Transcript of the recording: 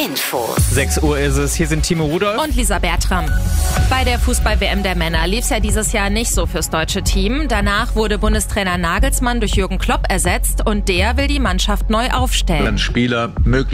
Info. 6 Uhr ist es. Hier sind Timo Rudolph und Lisa Bertram. Bei der Fußball-WM der Männer lief es ja dieses Jahr nicht so fürs deutsche Team. Danach wurde Bundestrainer Nagelsmann durch Jürgen Klopp ersetzt und der will die Mannschaft neu aufstellen. Spieler möglichst